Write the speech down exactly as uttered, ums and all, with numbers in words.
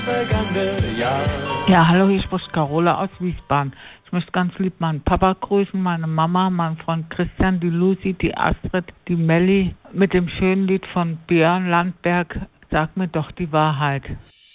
vergangene Jahr. Ja, hallo, hier spricht Carola aus Wiesbaden. Ich möchte ganz lieb meinen Papa grüßen, meine Mama, meinen Freund Christian, die Lucy, die Astrid, die Melli mit dem schönen Lied von Björn Landberg, Sag mir doch die Wahrheit.